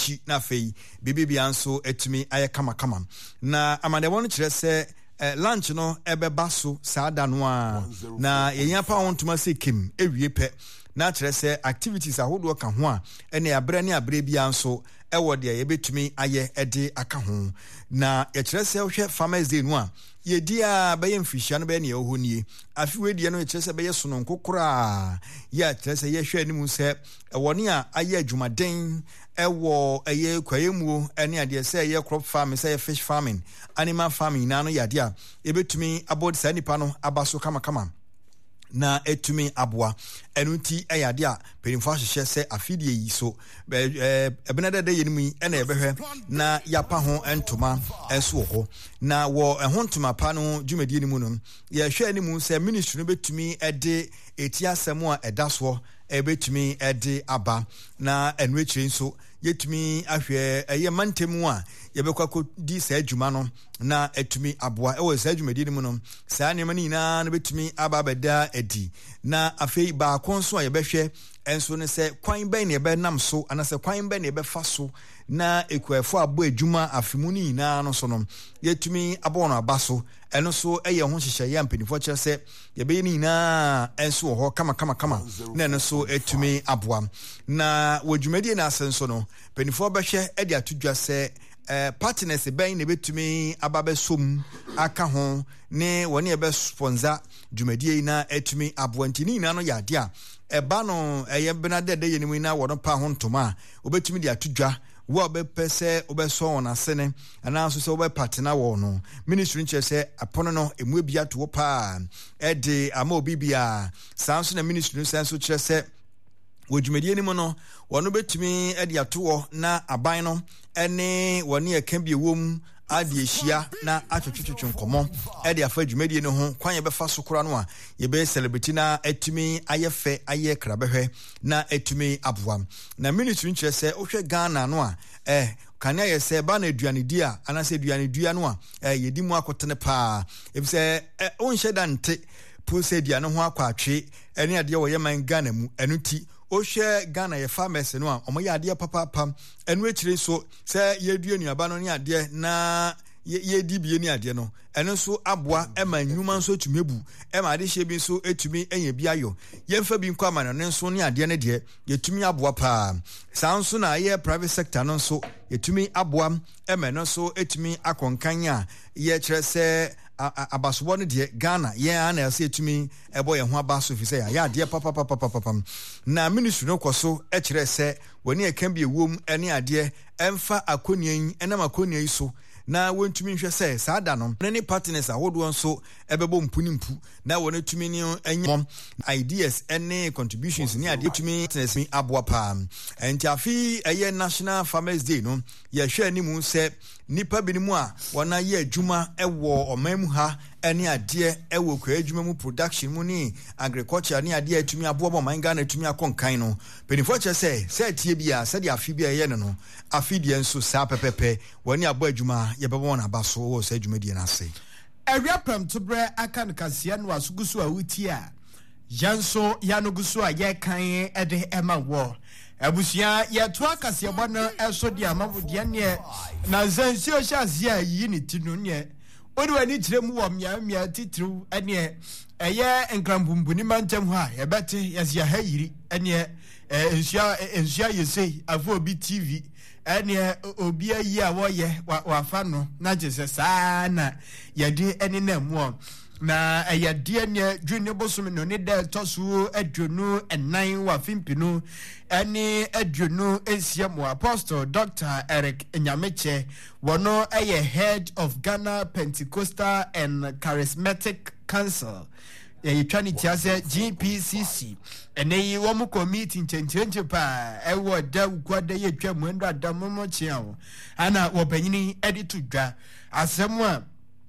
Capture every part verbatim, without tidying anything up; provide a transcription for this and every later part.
akyi na afei bibi bia nso etumi aye kama kama na amade won kire se Uh, lunch no ebe baso saada no a na yenya pa wontuma se kim ewie pe na kire se activities ahodo ka ho a ene abra ne abra bia nso ewo de yebetumi aye ede aka ho na ye kire se hwe farmers day no a ye dia be ye mfihia no be ne ho nie afi we die no ye kire se be ye sono nkokora ye kire se ye hwe animu se ewo ne a aye adwumaden ewo eye kwayemuo ene ade se eye crop farming se fish farming animal farming na no yade a ebetumi abod sa nipa no abaso kama kama na etumi aboa enuti eyade a penimfo ahye se afidie yi so ebenada de yenimi ena ebehwe na yapa ho entoma enso ho na wo ehontoma pa no dwumadi ni mu no ye hwe animu se ministry no betumi ede eti asemo a edaso ebetumi ede aba na enu ekire nso yetumi ahwe eye mantemu a yebekwa di sa adwuma no na etumi aboa ewo sa adwumadi ni mu no sa ne mani na no betumi aba beda edi na afei ba konso a yebehwe enso ne se kwan ben ne be nam so anase kwan ben ne be fa so na ekuafo abo adwuma afimu ni na no so no yetumi abo no abaso eno so eye ho hyehyɛ ya mpanifo kyerɛ se yebe ni na enso ho kama kama kama na eno so etumi aboa na wadwumadi na asenso no mpanifo behwɛ ade atodwa se eh partners ben ne betumi ababe som aka ho ne woni ebe sponsor dwumadi na etumi aboa ntini na no yade a eba no eye benade de yenimu na wono pa ho ntoma obetumi de atodwa wo be pese obeso on asene ana so se obe partner wo no ministry nche se apono no emu bia to pa e de ama obibia sanso na ministry senso kire se wodwumadi ni mo no wono betumi e de ato na aban no ene woni e kan bi ewom ade ehia na atwetwetwe nkomo e de afa dwumadi ni ho kwan ye befa so kora no a ye be celebrity na etumi ayefe aye krabehwe na etumi aboa na ministry nche se ohwe Ghana no a eh kan ye se ba na aduane di a anase aduane dua no a eh yedi mu akotene pa e bi se onhye dante pose dia no ho akwatwe ene ade wo ye man Ghana mu enuti ohwe Ghana ye farmers no a omo ye ade papa pam enu ekire so se ye dua nuaba no ne ade na ye di bie ni ade no eno so aboa ema nwuma nso tumebu ema ade hye bi so etumi enye bi ayo ye mfa bi nkwa ma no nso ne ade ne de ye tumi aboa pa sanso na ye private sector no nso ye tumi aboa ema no so etumi akonkan a ye kire se abasobo no de Ghana ye ana ase etumi ebo ye ho abaso fi se ya ade papa papa papa na ministry no koso e kire se woni e kan bi ewom ene ade emfa akonian enam akonian so na wontumi nhwe se saada no ne partners ahodo nso ebebo mpuni mpu na wona tumi ni enya ideas ene contributions ni ade tumi partners mi aboa pa enti afi eye National Farmers Day no ye hwe animu se nipa binimu a wona ye adwuma ewo omamu ha ene ade ewo kwa adwuma mu production mu ni agriculture ni ade atumi aboa bo man Ghana atumi akonkan no penifo che se se tie bia se de afi bia ye no afi de nso sa pepepe woni abo adwuma ye bebo na baso wo se adwuma die na ase ewia pam to bre akan kasia no asugusu a wuti a yanso yanogusu a ye kan ede ema wo abusia ye to akasia bo no eso de amabode ne na zansi o shasia yi ni tinu ne odi wani tiremu wo mia mia titru ene eye enkrambumbu mantem ho a yebete yasia ha yiri ene ensia ensia yesei afo obi T V ene obi ayi a wo ye wafa no na jese saa na yede ene na mu na ayade ene dwune bosom no ne da tosu adwunu enan wa fimpinu ene adwunu ensia mu Apostle Doctor Eric Nyameche wono aye head of Ghana Pentecostal and Charismatic Council ye twani tiase G P C C ene wo mu committee nchenche pa e wo da kwada ye twa mu ndo adamomo chiawo ana wo banyini editu dwa asemu a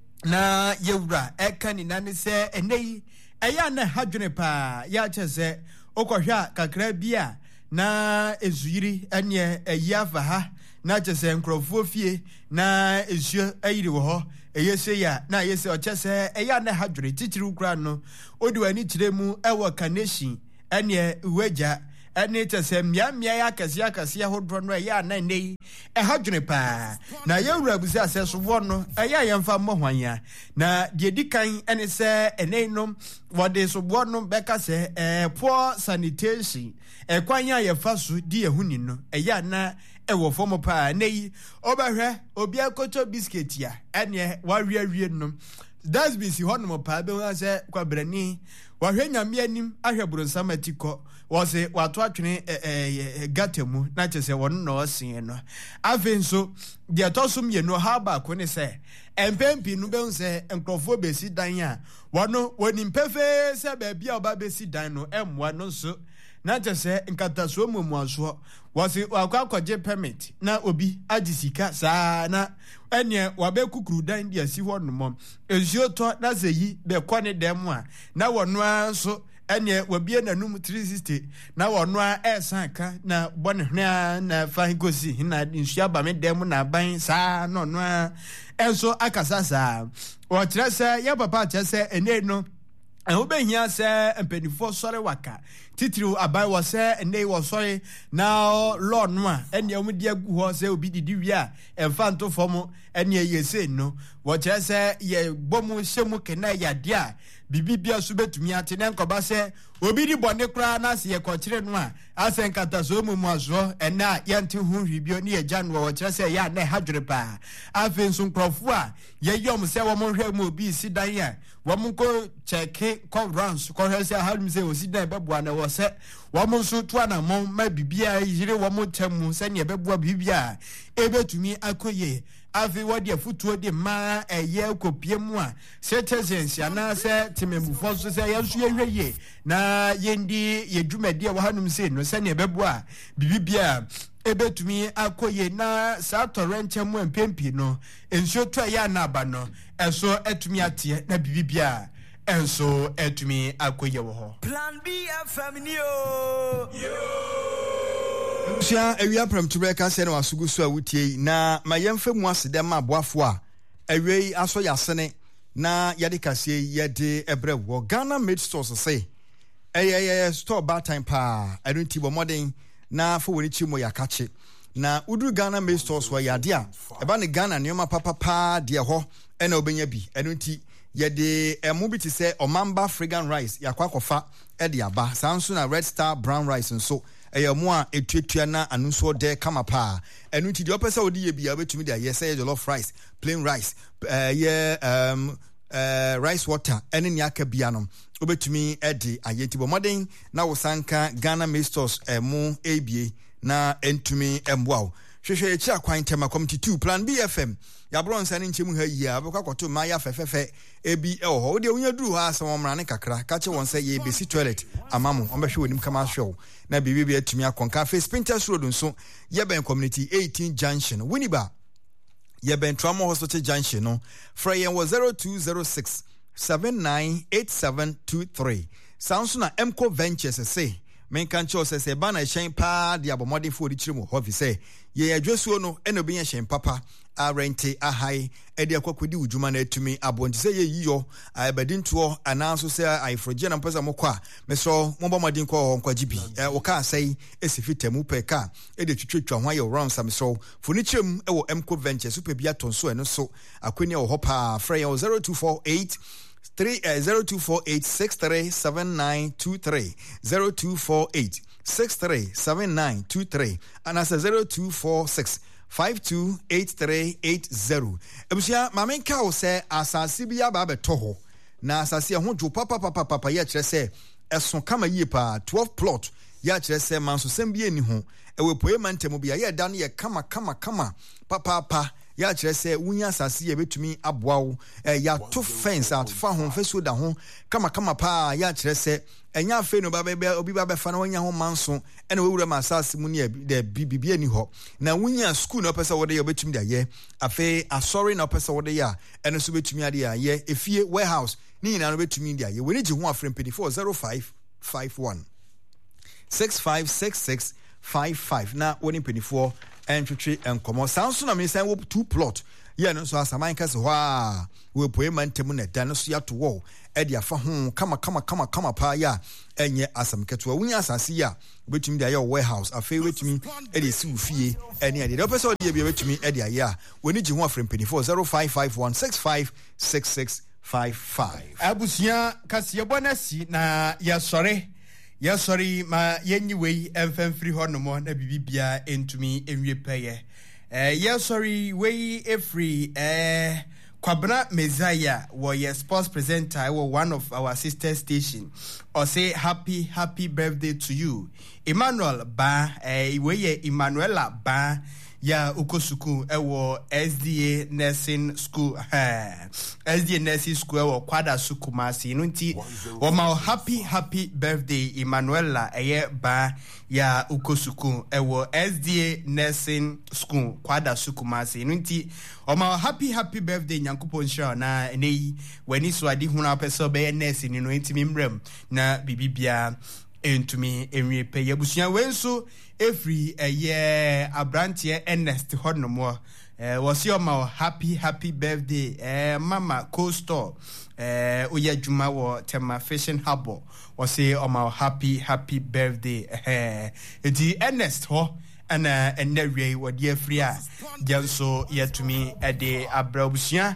na yewura eka ni nane se ene eya na hadwene pa ya chese okohwa kakra bia na ezuyiri ene eyafa ha na chese nkrofo fie na ezuo ayiri wo ho eyese ya na yese ochese eya na hadwene titiri kura no odi wani tiremu ewo kaneshi ene uweja ene chese mia mia ya kasia kasia hodro no eya na nei ɛha dwene paa na yɛwura abusi asɛ so wɔ no ɛyɛ yɛmfa mmɔ hwan na deɛ di kan ɛne sɛ ɛnɛ nom wɔde so bɔ no bɛka sɛ ɛɛ poor sanitation ɛkwan a yɛfa so di ɛho ni no ɛyɛ na ɛwɔ fam paa na yi ɔbɛhwɛ obi akoto biscuit ya ɛne wawiawie no dasbin si hɔ nom paa bɛhu sɛ kwabrani wahwɛ nyame anim ahwɛ boronsam atikɔ wɔse wato atwene gata mu na kyerɛ sɛ wɔno na ɔseɛ no afei nso deɛ ɛtɔ so mmienu ha baako ne sɛ ɛmpɛn pii no bɛhu sɛ nkurɔfoɔ bɛsi dan a wɔno wɔnim pɛfee sɛ baabi a ɔba bɛsi dan no ɛmmoa no nso na kyerɛ sɛ nkatasoɔ mmuasoɔ wɔse wakɔ akɔgye permit na obi agye sika saa na ɛneɛ wabɛkukuru dan de asi hɔ nomɔ nsuo tɔ na sɛ yi bɛkɔ ne dan mu a na wɔno ara nso ɛneɛ wabie n'anum three sixty na wɔno ara ɛɛsan ka na bɔ ne hwene a na fa kosi na nsuo aba me dan mu na aban saa na ɔno ara ɛnso akasa saa wɔkyerɛ sɛ yɛ papa akyerɛ sɛ ɛnɛ no ɛho bɛhia sɛ mpanimfoɔ sɔre waka titiriw aban wɔ sɛ ɛnɛ wɔ sɔre na lɔɔ no a ɛneɛ ɔmo de agu hɔ sɛ obi didi wie a ɛmfa nto fam ɛneɛ yɛsei no wɔkyerɛ sɛ yɛbɔ mu hyɛ mu kena yɛadeɛ a biribi bia so bɛtumi ate ne nkɔba sɛ obi di bɔne koraa na ase yɛkɔkyere no a asɛ nkatasoɔ mu mu asoɔ ɛnɛ a yɛnte ho hwibio ne yɛgya no wɔ wɔkyerɛ sɛ yɛ a na ɛha dwere paa afei nso nkurɔfoɔ a yɛyɛ ɔm sɛ wɔmo hwɛ mu obi si dan a wɔmo nkɔ kyɛke kɔ rounds kɔhwɛ sɛ ahanom sɛ ɔsi dan ɛbɛboa na wɔ sɛ wɔmo nso to anammɔn ma biribiaa yere wɔmo ntam mu sɛneɛ ɛbɛboa biribiaa ɛbɛtumi akɔ yie afei wɔde afutuo de mmaa ɛyɛ kɔpie mu a citizens anaasɛ temammufoɔ nso sɛ yɛn nso yɛhwɛ yie na yɛndi yɛ dwumadi a wɔhanom sei no sɛneɛ ɛbɛboa biribiaa ɛbɛtumi akɔ yie na saa tɔrɛnkyɛn mu mpempie no nsuo tɔ ɛyɛ anaba no ɛso ɛtumi ateɛ na biribiaa ɛnso ɛtumi akɔ yie wɔ hɔ. Plan B F M ni o. Sia awia pramto breka sɛ na wasugu so a wutie na ma yɛmfa mu aseda ma aboafo a awia yi aso yasene na yɛde kaseɛ yɛde ɛbrɛ wɔ Ghana made stores sɛ ɛyɛ store bar time pa ɛno nti bɔ modern na fo woni chi mo yakache na uduru Ghana made stores wɔ yade a ɛba ne Ghana nneɛma papa pa de hɔ ɛna obenya bi ɛno nti yɛde ɛmo bi te sɛ Omamba fragrant rice yakwa akɔfa ɛde aba saa nso na Red Star brown rice nso ɛyɛ mo a etuatua na anunso de kama pa ɛnu ti de opese odi ye bia betumi de ayɛ sɛ jollof rice plain rice ɛyɛ um uh, rice water ɛne ne aka bia no obetumi ɛde ayɛ ti bɔ modern na wo sanka Ghana made stores ɛmo ebie na entumi ɛmboa hwehwɛ echi akwan tema committee two plan B F M ya bro nsa ne nchemu ha yi a bɛkɔ akɔto ma ya fɛfɛfɛ ebi ɛwɔ hɔ wode wonya duru ha asɛm ɔmra ne kakra ka che wɔn sɛ ye besi toilet amamo ɔmbɛhwɛ wonim kama hwɛw na bibi bi atumi akɔnka face Pinterest road nso yɛbɛn community eighteen junction Winneba yɛbɛn Trauma Hospital junction no fra yɛn wɔ zero two zero six seven nine eight seven two three sounds na Emco Ventures say menka nkyɛw sɛ sɛ ba na ɛhyɛn paa de abɔmmɔden fo de kyerɛ mu hɔ fi sɛ yɛyɛ adwasuo no ɛna obi yɛ hyɛn papa a rente ahai ɛde akɔkɔdi udwuma na atumi abɔ nti sɛ yɛyiyɔ abadintoɔ anaaso sɛ ayefrogye na mpɛ sɛ mokɔ a mesrɛ mobɔ mmɔden kɔ hɔ nkɔgye bi wɔka asɛe ɛsi fitamu pɛ ka ɛde twitwatwa ho ayɛ round sa mesrɛ fo ne kyerɛ mu ɛwɔ Emco Ventures super bi atɔ nso ɛno so akɔni ɛwɔ hɔ paa frɛ yɛn zero two four eight Three uh, zero two four eight six three seven nine two three zero two four eight six three seven nine two three and as a zero two four six five two eight three eight zero. Ebusia mamen ka wo se asase bi aba beto ho na asase ho dwo papa papa papa ya kire se ɛso kama yie pa twelve plot ya kire se manso sem bi eni ho ewe poe mantem bi ya da no ye kama kama kama papa papa ya kyerɛ sɛ wunya asase yɛ betumi aboa wo ya to fence out fa ho feso da ho kama kama pa ya kyerɛ sɛ enya afe no ba ba obi ba fa na wonya ho manso ɛna wewura ma asase mu ne de bibia ani hɔ na wunya school na pɛsɛ wode yɛ betumi da yɛ afe asɔre na pɛsɛ wode yɛ ɛno so betumi ade yɛ efie warehouse ni nyina no betumi da yɛ woni gye ho afrɛ mpedi four zero five five one six five six six five five na woni mpedi four entwetwe enkomo sanso na me san wo two plot ye no so asaman kase ho a we poema ntemu na da no so yato wo e de afa ho kama kama kama kama pa ya enye asam keto wunya asase ya obetumi de aye warehouse afa wetumi e de si ufie ene ade de person de bia wetumi e de aye a woni gi ho afrem twenty-four zero five five one six five six six five five abusia kase bonasi na ya sore ya sore ma yenyi wei emfamfiri ho no mo na bibibia entumi enwie peye eh ya sore wei every eh Kwabena Messiah was a sports presenter was one of our sister station or say happy happy birthday to you Emmanuel Ba eh we Emmanuela Ba ya ukosuku ewo S D A nursing school eh S D A nursing school ewo kwada sukumasi nti o ma happy happy birthday Emmanuela eye Ba ya ukosuku ewo S D A nursing school kwada sukumasi nti o ma happy happy birthday nyankopon nshira na nei wani so ade huna peso be nurse ni no ntimi mrem na bibibia entumi enwe pe yabusuan wenso every eye abrantie Ernest Hodnomo eh was your ma happy happy birthday eh mama co-store eh oya juma wo tema fashion harbor was say o ma happy happy birthday eh edi Ernest ho ana enwe wo de free a janso yetumi ede abrabusuan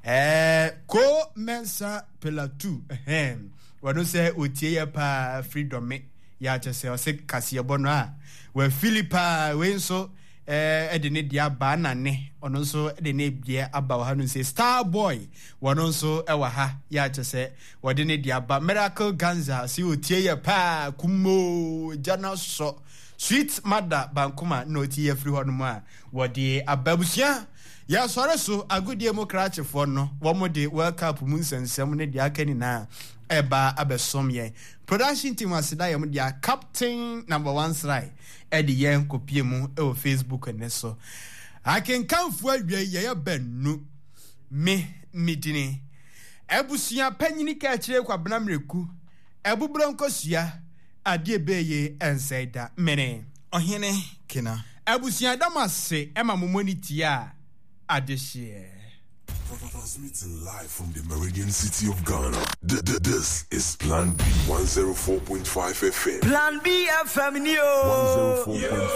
eh ko mensa pelatu eh wano se otie ya pa freedom ya chese o se kase bono a we Philippa we nso eh ede ne dia ba na ne ono nso ede ne bia aba ha no se star boy wano nso e wa ha ya chese wode ne dia ba miracle ganza si otie ya pa kumo jana so sweet mother bankuma no otie free ho no ma wode ababusia ya sore so agudi democratic for no wo mo de world cup mu nsensem ne dia kani na eba abesom ye production team asida ye mu dia captain number one sry e de ye kopie mu e o Facebook ne so akenkanfo awie ye ye banu me midini ebusia panyini ka kire Kwabena mreku ebubro nkosua ade ebeye ensaida mene ohene kina ebusia damase ema momoniti a adeshie transmitting live from the Meridian City of Ghana. D- d- this is Plan B one oh four point five F M. Plan B F M one oh four point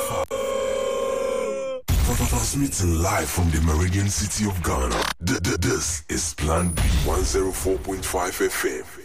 five. Transmitting live from the Meridian City of Ghana. D- d- this is Plan B one oh four point five F M.